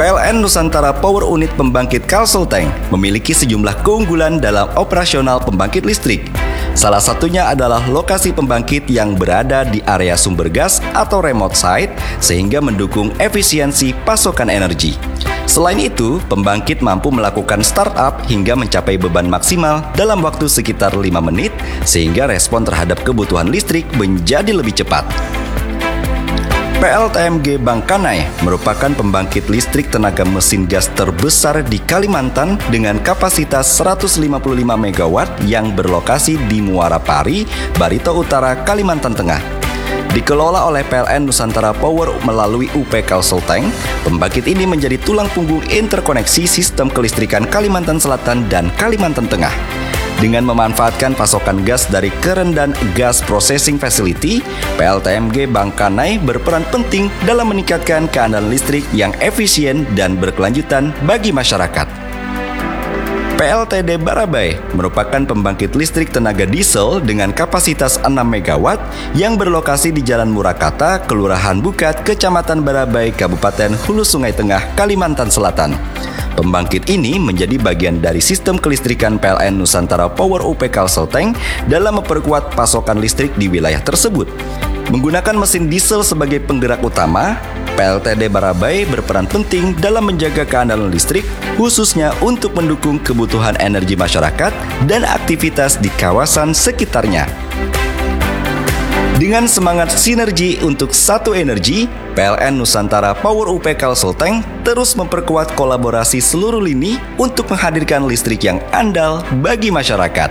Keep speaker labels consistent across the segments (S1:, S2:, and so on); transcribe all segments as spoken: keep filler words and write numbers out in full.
S1: P L N Nusantara Power Unit Pembangkit Kalselteng memiliki sejumlah keunggulan dalam operasional pembangkit listrik. Salah satunya adalah lokasi pembangkit yang berada di area sumber gas atau remote site sehingga mendukung efisiensi pasokan energi. Selain itu, pembangkit mampu melakukan startup hingga mencapai beban maksimal dalam waktu sekitar lima menit sehingga respon terhadap kebutuhan listrik menjadi lebih cepat. P L T M G Bangkanai merupakan pembangkit listrik tenaga mesin gas terbesar di Kalimantan dengan kapasitas seratus lima puluh lima megawatt yang berlokasi di Muara Pari, Barito Utara, Kalimantan Tengah. Dikelola oleh P L N Nusantara Power melalui U P Kalselteng, pembangkit ini menjadi tulang punggung interkoneksi sistem kelistrikan Kalimantan Selatan dan Kalimantan Tengah. Dengan memanfaatkan pasokan gas dari Kerendan Gas Processing Facility, P L T M G Bangkanai berperan penting dalam meningkatkan keandalan listrik yang efisien dan berkelanjutan bagi masyarakat. P L T D Barabai merupakan pembangkit listrik tenaga diesel dengan kapasitas enam megawatt yang berlokasi di Jalan Murakata, Kelurahan Bukat, Kecamatan Barabai, Kabupaten Hulu Sungai Tengah, Kalimantan Selatan. Pembangkit ini menjadi bagian dari sistem kelistrikan P L N Nusantara Power U P Kalselteng dalam memperkuat pasokan listrik di wilayah tersebut. Menggunakan mesin diesel sebagai penggerak utama, P L T D Barabai berperan penting dalam menjaga keandalan listrik, khususnya untuk mendukung kebutuhan energi masyarakat dan aktivitas di kawasan sekitarnya. Dengan semangat sinergi untuk satu energi, P L N Nusantara Power U P Kalselteng terus memperkuat kolaborasi seluruh lini untuk menghadirkan listrik yang andal bagi masyarakat.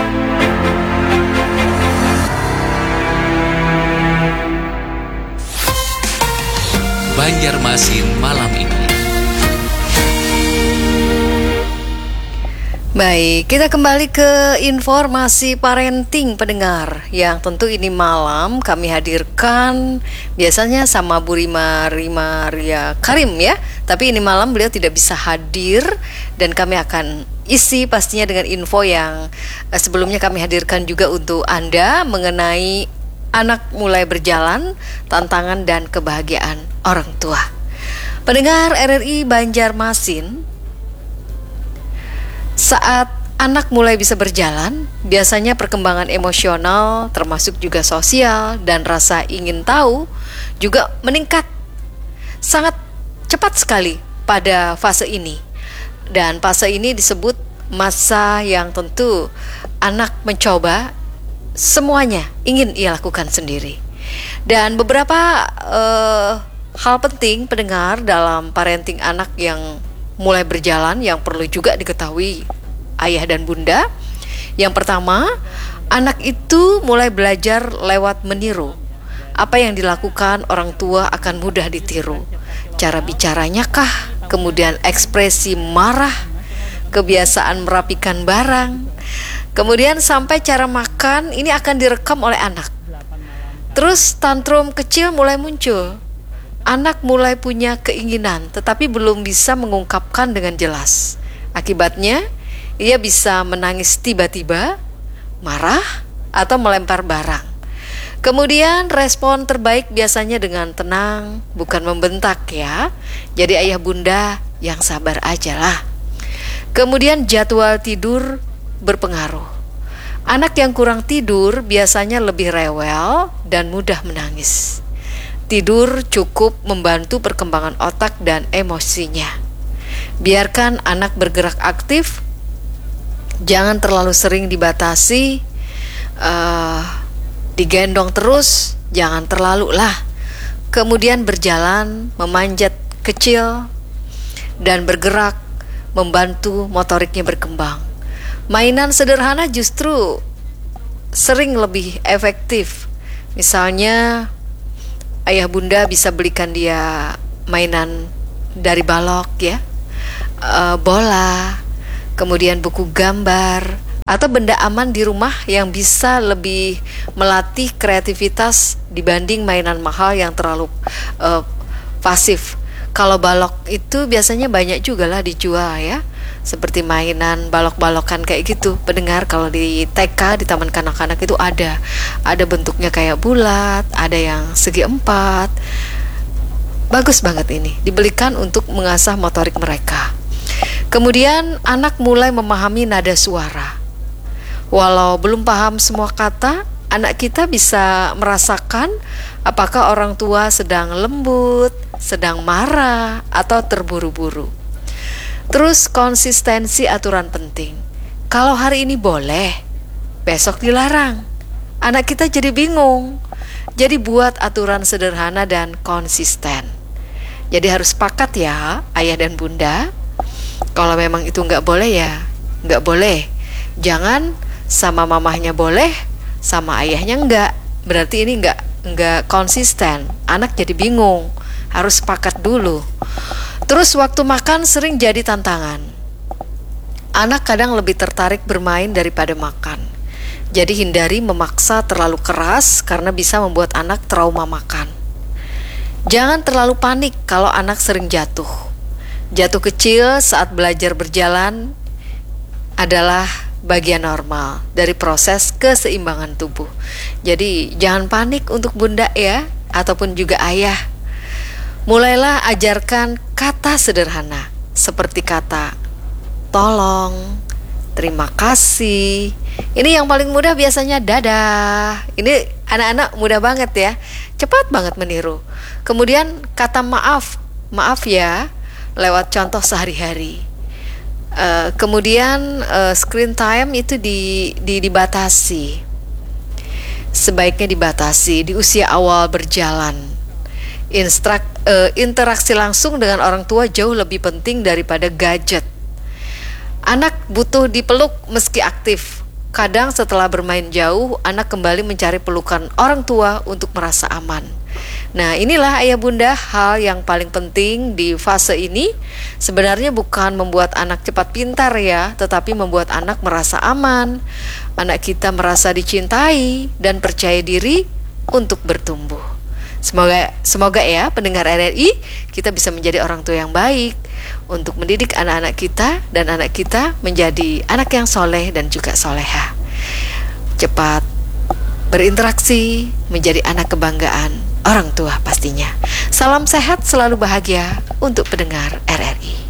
S2: Banjarmasin malam ini.
S3: Baik, kita kembali ke informasi parenting pendengar yang tentu ini malam kami hadirkan biasanya sama Bu Rima Rima Ria Karim ya. Tapi ini malam beliau tidak bisa hadir dan kami akan isi pastinya dengan info yang eh, sebelumnya kami hadirkan juga untuk Anda mengenai anak mulai berjalan, tantangan dan kebahagiaan orang tua. Pendengar R R I Banjarmasin, saat anak mulai bisa berjalan, biasanya perkembangan emosional termasuk juga sosial dan rasa ingin tahu juga meningkat sangat cepat sekali pada fase ini. Dan fase ini disebut masa yang tentu anak mencoba semuanya ingin ia lakukan sendiri. Dan beberapa uh, hal penting pendengar dalam parenting anak yang mulai berjalan yang perlu juga diketahui ayah dan bunda. Yang pertama, anak itu mulai belajar lewat meniru. Apa yang dilakukan orang tua akan mudah ditiru. Cara bicaranya kah, kemudian ekspresi marah, kebiasaan merapikan barang, kemudian sampai cara makan ini akan direkam oleh anak. Terus tantrum kecil mulai muncul. Anak mulai punya keinginan tetapi belum bisa mengungkapkan dengan jelas. Akibatnya, ia bisa menangis tiba-tiba, marah, atau melempar barang. Kemudian respon terbaik biasanya dengan tenang, bukan membentak ya. Jadi ayah bunda yang sabar aja lah. Kemudian jadwal tidur berpengaruh. Anak yang kurang tidur biasanya lebih rewel dan mudah menangis. Tidur cukup membantu perkembangan otak dan emosinya. Biarkan anak bergerak aktif, jangan terlalu sering dibatasi, uh, digendong terus, jangan terlalu lah. Kemudian berjalan, memanjat kecil, dan bergerak, membantu motoriknya berkembang. Mainan sederhana justru sering lebih efektif. Misalnya, ayah bunda bisa belikan dia mainan dari balok ya, uh, bola, kemudian buku gambar, atau benda aman di rumah yang bisa lebih melatih kreativitas dibanding mainan mahal yang terlalu uh, pasif. Kalau balok itu biasanya banyak juga lah dijual ya, seperti mainan balok-balokan kayak gitu. Pendengar, kalau di T K, di taman kanak-kanak itu ada Ada bentuknya kayak bulat, ada yang segi empat. Bagus banget ini, dibelikan untuk mengasah motorik mereka. Kemudian anak mulai memahami nada suara. Walau belum paham semua kata, anak kita bisa merasakan apakah orang tua sedang lembut, sedang marah, atau terburu-buru. Terus konsistensi aturan penting. Kalau hari ini boleh, besok dilarang. Anak kita jadi bingung. Jadi buat aturan sederhana dan konsisten. Jadi harus sepakat ya, ayah dan bunda. Kalau memang itu nggak boleh ya, nggak boleh. Jangan sama mamahnya boleh, sama ayahnya nggak. Berarti ini nggak nggak konsisten. Anak jadi bingung. Harus sepakat dulu. Terus waktu makan sering jadi tantangan. Anak kadang lebih tertarik bermain daripada makan. Jadi hindari memaksa terlalu keras karena bisa membuat anak trauma makan. Jangan terlalu panik kalau anak sering jatuh. Jatuh kecil saat belajar berjalan adalah bagian normal dari proses keseimbangan tubuh. Jadi jangan panik untuk bunda ya, ataupun juga ayah. Mulailah ajarkan kata sederhana seperti kata tolong, terima kasih. Ini yang paling mudah biasanya dadah. Ini anak-anak mudah banget ya, cepat banget meniru. Kemudian kata maaf, maaf ya, lewat contoh sehari-hari. Uh, kemudian uh, screen time itu di, di, dibatasi. Sebaiknya dibatasi di usia awal berjalan. Instrak, uh, interaksi langsung dengan orang tua jauh lebih penting daripada gadget. Anak butuh dipeluk meski aktif. Kadang setelah bermain jauh, anak kembali mencari pelukan orang tua untuk merasa aman. Nah, inilah ayah bunda hal yang paling penting di fase ini. Sebenarnya bukan membuat anak cepat pintar ya, tetapi membuat anak merasa aman. Anak kita merasa dicintai dan percaya diri untuk bertumbuh. Semoga semoga ya pendengar R R I, kita bisa menjadi orang tua yang baik untuk mendidik anak-anak kita dan anak kita menjadi anak yang soleh dan juga soleha. Cepat berinteraksi, menjadi anak kebanggaan orang tua pastinya. Salam sehat, selalu bahagia untuk pendengar R R I.